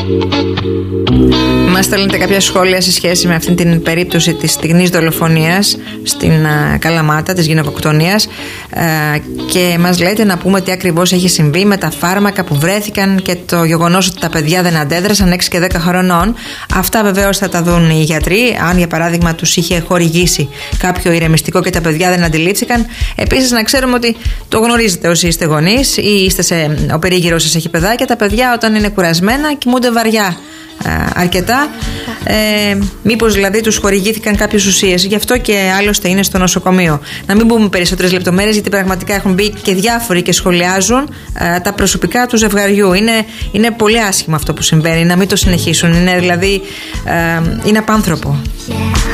Μας στέλνετε κάποια σχόλια σε σχέση με αυτή την περίπτωση της στιγνής δολοφονίας στην Καλαμάτα, της γυναικοκτονίας, και μας λέτε να πούμε τι ακριβώς έχει συμβεί με τα φάρμακα που βρέθηκαν και το γεγονός ότι τα παιδιά δεν αντέδρασαν 6 και 10 χρονών. Αυτά βεβαίως θα τα δουν οι γιατροί, αν για παράδειγμα τους είχε χορηγήσει κάποιο ηρεμιστικό και τα παιδιά δεν αντιλήφθηκαν. Επίσης, να ξέρουμε ότι το γνωρίζετε όσοι είστε γονείς ή ο περίγυρος σας έχει παιδάκια. Τα παιδιά όταν είναι κουρασμένα κοιμούνται βαριά αρκετά. Μήπως δηλαδή τους χορηγήθηκαν κάποιες ουσίες, γι' αυτό και άλλωστε είναι στο νοσοκομείο. Να μην πούμε περισσότερες λεπτομέρειες, γιατί πραγματικά έχουν μπει και διάφοροι και σχολιάζουν τα προσωπικά του ζευγαριού. Είναι πολύ άσχημο αυτό που συμβαίνει, να μην το συνεχίσουν. Είναι δηλαδή είναι απάνθρωπο.